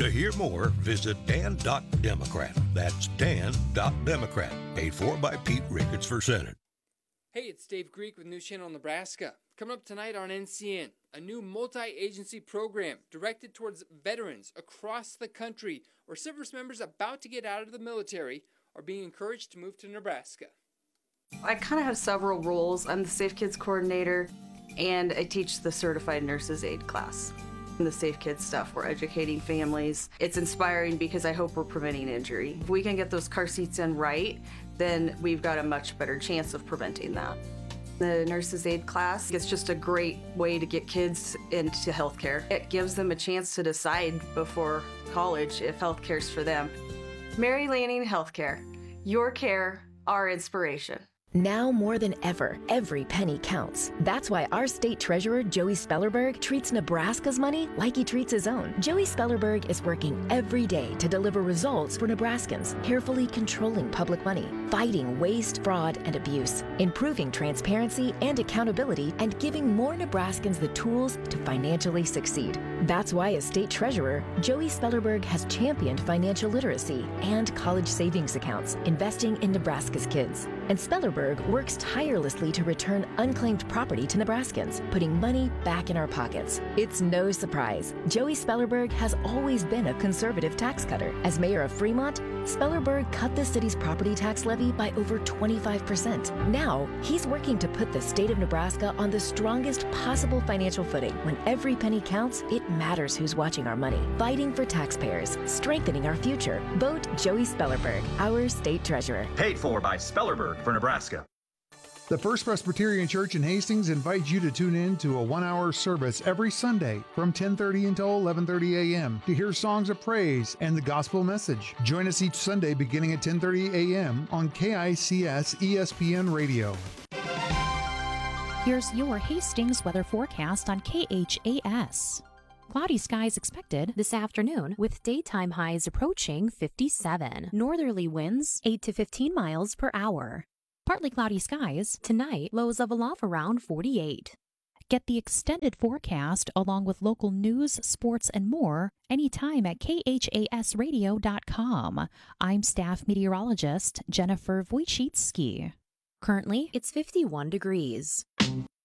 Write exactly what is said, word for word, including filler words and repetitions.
To hear more, visit dan dot democrat. That's dan dot democrat. Paid for by Pete Ricketts for Senate. Hey, it's Dave Greek with News Channel Nebraska. Coming up tonight on N C N, a new multi-agency program directed towards veterans across the country or service members about to get out of the military are being encouraged to move to Nebraska. I kind of have several roles. I'm the Safe Kids coordinator, and I teach the Certified Nurses Aid class. In the Safe Kids stuff, we're educating families. It's inspiring because I hope we're preventing injury. If we can get those car seats in right, then we've got a much better chance of preventing that. The Nurses Aid class is just a great way to get kids into healthcare. It gives them a chance to decide before college if healthcare's for them. Mary Lanning Healthcare. Your care, our inspiration. Now more than ever, every penny counts. That's why our state treasurer, Joey Spellerberg, treats Nebraska's money like he treats his own. Joey Spellerberg is working every day to deliver results for Nebraskans, carefully controlling public money, fighting waste, fraud, and abuse, improving transparency and accountability, and giving more Nebraskans the tools to financially succeed. That's why as state treasurer, Joey Spellerberg has championed financial literacy and college savings accounts, investing in Nebraska's kids. And Spellerberg works tirelessly to return unclaimed property to Nebraskans, putting money back in our pockets. It's no surprise. Joey Spellerberg has always been a conservative tax cutter. As mayor of Fremont, Spellerberg cut the city's property tax levy by over twenty-five percent. Now, he's working to put the state of Nebraska on the strongest possible financial footing. When every penny counts, it matters who's watching our money. Fighting for taxpayers, strengthening our future. Vote Joey Spellerberg, our state treasurer. Paid for by Spellerberg for Nebraska. The First Presbyterian Church in Hastings invites you to tune in to a one-hour service every Sunday from ten thirty until eleven thirty a.m. to hear songs of praise and the gospel message. Join us each Sunday beginning at ten thirty a.m. on K I C S E S P N Radio. Here's your Hastings weather forecast on K H A S. Cloudy skies expected this afternoon with daytime highs approaching fifty-seven. Northerly winds eight to fifteen miles per hour. Partly cloudy skies tonight, lows of a low around forty-eight. Get the extended forecast along with local news, sports, and more anytime at K H A S radio dot com. I'm staff meteorologist Jennifer Wojcicki. Currently, it's fifty-one degrees.